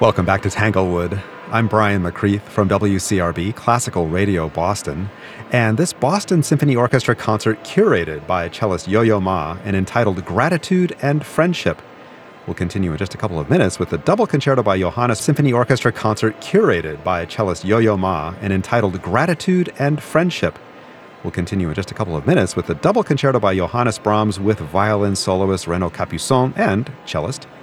Welcome back to Tanglewood. I'm Brian McCreath from WCRB Classical Radio Boston, and this Boston Symphony Orchestra concert curated by cellist Yo-Yo Ma and entitled Gratitude and Friendship. We'll continue in just a couple of minutes with the double concerto by Johannes Symphony Orchestra concert curated by cellist Yo-Yo Ma and entitled Gratitude and Friendship. We'll continue in just a couple of minutes with the double concerto by Johannes Brahms with violin soloist Renaud Capuçon and cellist